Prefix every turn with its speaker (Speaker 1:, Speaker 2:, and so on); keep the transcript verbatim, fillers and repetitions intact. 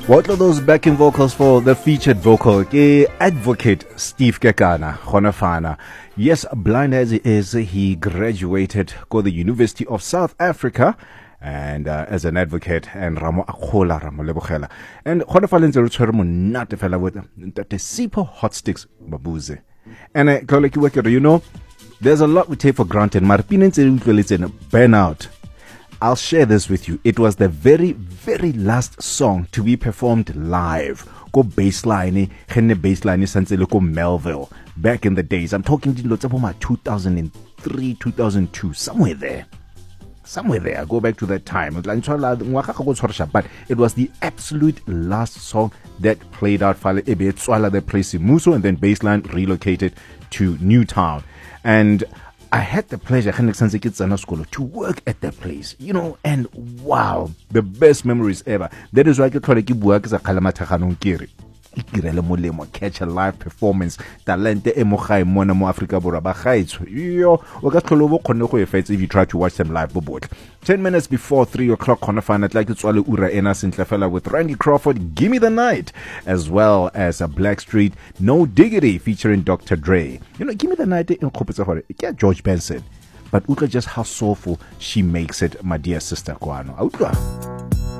Speaker 1: What are those backing vocals for the featured vocal? Ke Advocate Steve Kekana, Khonafana. Yes, blind as he is, he graduated go the University of South Africa and uh, as an advocate and Ramo Akhola Ramo Lebogela. And Khonafana nze re monate fela with the Sipho Hot Sticks Babuze. And uh, you know, there's a lot we take for granted. Marpinense utlweletse burnout. I'll share this with you. It was the very, very last song to be performed live. Go baseline, henne baseline santsele ko Melville. Back in the days. I'm talking to two thousand three, two thousand two, somewhere there. Somewhere there. Go back to that time. But it was the absolute last song that played out the place in Muso, and then baseline relocated to Newtown. And I had the pleasure to work at that place, you know, and wow, the best memories ever. That is why I try to keep work as a Kalamatakanon catch a live performance. Talente emogai mona mo Africa Bora ba gaetsho. Yo, o ka tlholobo khone go efetse if you try to watch them live bobotle. ten minutes before three o'clock Khonafana I'd like to tswale ura ena sentle fela with Randy Crawford, Give Me the Night, as well as a Blackstreet, No Diggity featuring Doctor Dre. You know, Give Me the Night in khopetsa gore ke George Benson, but utlwa just how soulful she makes it, my dear sister Kwano. Utlwa